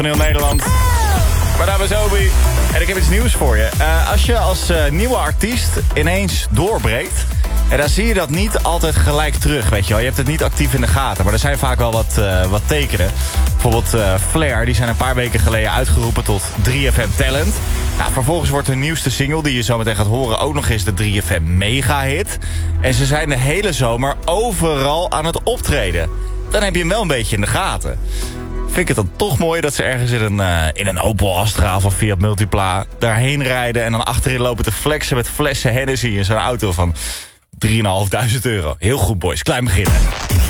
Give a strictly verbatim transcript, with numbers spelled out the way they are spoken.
van heel Nederland. Mijn naam is Obi en ik heb iets nieuws voor je. Uh, als je als uh, nieuwe artiest ineens doorbreekt... en dan zie je dat niet altijd gelijk terug, weet je wel. Je hebt het niet actief in de gaten, maar er zijn vaak wel wat, uh, wat tekenen. Bijvoorbeeld uh, Flair, die zijn een paar weken geleden uitgeroepen tot drie F M Talent. Nou, vervolgens wordt hun nieuwste single, die je zo meteen gaat horen... ook nog eens de drie F M mega-hit. En ze zijn de hele zomer overal aan het optreden. Dan heb je hem wel een beetje in de gaten. Vind ik het dan toch mooi dat ze ergens in een, uh, in een Opel Astra of Fiat Multipla... daarheen rijden en dan achterin lopen te flexen met flessen Hennessy in zo'n auto van... drieduizend vijfhonderd euro. Heel goed, boys. Klein beginnen.